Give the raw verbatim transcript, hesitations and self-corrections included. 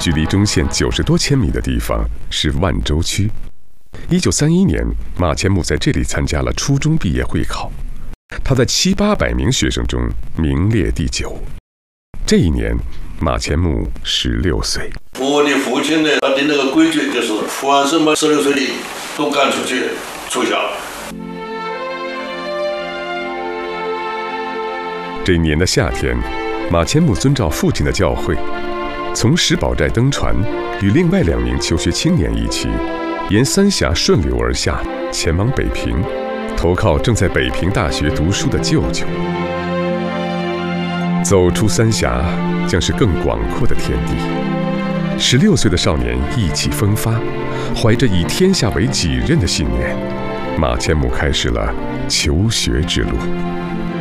距离中线九十多千米的地方是万州区。一九三一年，马前木在这里参加了初中毕业会考，他在七八百名学生中名列第九。这一年，马前木十六岁。 我的父亲呢，他定了个规矩，就是凡是满十六岁的都赶出去住校。 这一年的夏天，马前木遵照父亲的教诲，从石宝寨登船，与另外两名求学青年一起，沿三峡顺流而下，前往北平，投靠正在北平大学读书的舅舅。走出三峡，将是更广阔的天地。十六岁的少年意气风发，怀着以天下为己任的信念，马前木开始了求学之路。